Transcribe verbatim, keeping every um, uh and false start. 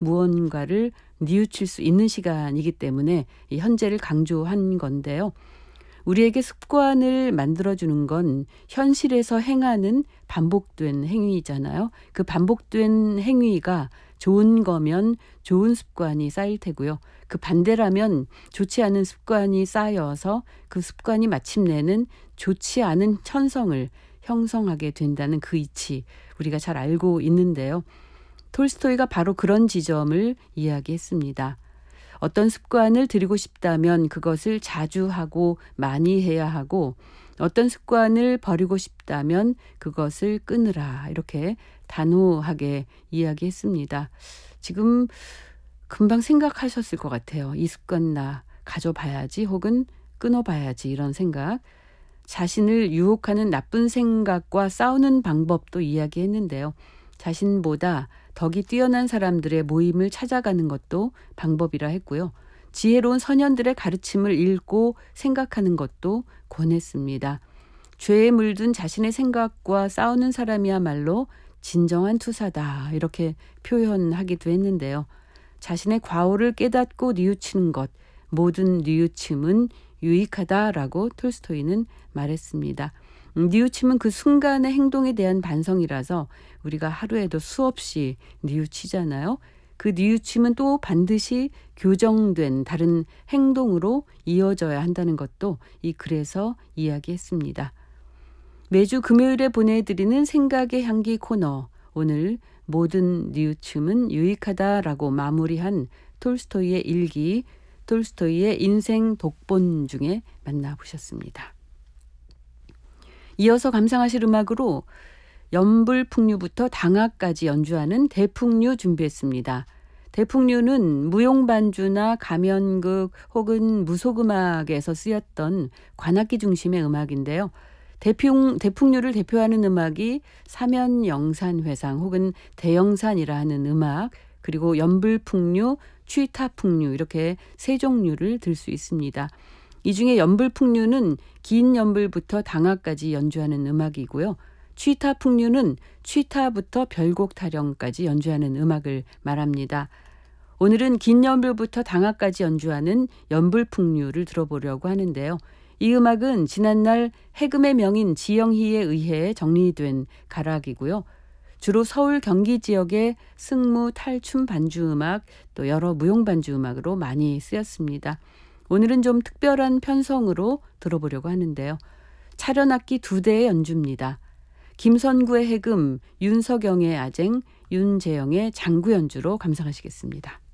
무언가를 뉘우칠 수 있는 시간이기 때문에 이 현재를 강조한 건데요. 우리에게 습관을 만들어주는 건 현실에서 행하는 반복된 행위잖아요. 그 반복된 행위가 좋은 거면 좋은 습관이 쌓일 테고요. 그 반대라면 좋지 않은 습관이 쌓여서 그 습관이 마침내는 좋지 않은 천성을 형성하게 된다는 그 이치 우리가 잘 알고 있는데요. 톨스토이가 바로 그런 지점을 이야기했습니다. 어떤 습관을 들이고 싶다면 그것을 자주 하고 많이 해야 하고 어떤 습관을 버리고 싶다면 그것을 끊으라 이렇게 단호하게 이야기했습니다. 지금 금방 생각하셨을 것 같아요. 이 습관 나 가져봐야지 혹은 끊어봐야지 이런 생각. 자신을 유혹하는 나쁜 생각과 싸우는 방법도 이야기했는데요. 자신보다 덕이 뛰어난 사람들의 모임을 찾아가는 것도 방법이라 했고요. 지혜로운 선현들의 가르침을 읽고 생각하는 것도 권했습니다. 죄에 물든 자신의 생각과 싸우는 사람이야말로 진정한 투사다 이렇게 표현하기도 했는데요. 자신의 과오를 깨닫고 뉘우치는 것, 모든 뉘우침은 유익하다라고 톨스토이는 말했습니다. 뉘우침은 그 순간의 행동에 대한 반성이라서 우리가 하루에도 수없이 뉘우치잖아요. 그 뉘우침은 또 반드시 교정된 다른 행동으로 이어져야 한다는 것도 이 글에서 이야기했습니다. 매주 금요일에 보내드리는 생각의 향기 코너, 오늘 모든 뉘우침은 유익하다라고 마무리한 톨스토이의 일기, 톨스토이의 인생 독본 중에 만나보셨습니다. 이어서 감상하실 음악으로 연불풍류부터 당하까지 연주하는 대풍류 준비했습니다. 대풍류는 무용반주나 가면극 혹은 무속음악에서 쓰였던 관악기 중심의 음악인데요. 대풍, 대풍류를 대표하는 음악이 사면영산회상 혹은 대영산이라 하는 음악, 그리고 연불풍류, 취타풍류 이렇게 세 종류를 들 수 있습니다. 이 중에 연불풍류는 긴 연불부터 당하까지 연주하는 음악이고요. 취타풍류는 취타부터 별곡 타령까지 연주하는 음악을 말합니다. 오늘은 긴 연불부터 당하까지 연주하는 연불풍류를 들어보려고 하는데요. 이 음악은 지난날 해금의 명인 지영희에 의해 정리된 가락이고요. 주로 서울 경기 지역의 승무, 탈춤 반주음악 또 여러 무용반주 음악으로 많이 쓰였습니다. 오늘은 좀 특별한 편성으로 들어보려고 하는데요. 차련악기 두 대의 연주입니다. 김선구의 해금, 윤석영의 아쟁, 윤재영의 장구 연주로 감상하시겠습니다.